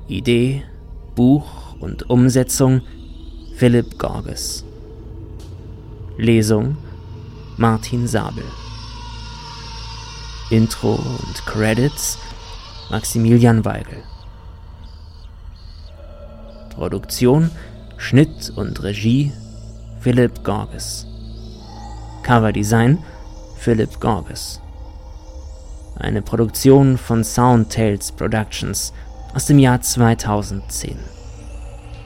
Idee, Buch und Umsetzung Philipp Gorges. Lesung Martin Sabel. Intro und Credits Maximilian Weigel. Produktion, Schnitt und Regie Philipp Gorges. Coverdesign Philipp Gorges. Eine Produktion von Sound Tales Productions aus dem Jahr 2010.